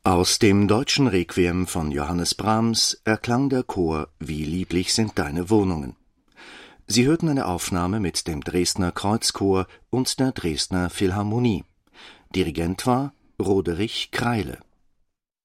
Aus dem deutschen Requiem von Johannes Brahms erklang der Chor »Wie lieblich sind deine Wohnungen«. Sie hörten eine Aufnahme mit dem Dresdner Kreuzchor und der Dresdner Philharmonie. Dirigent war Roderich Kreile.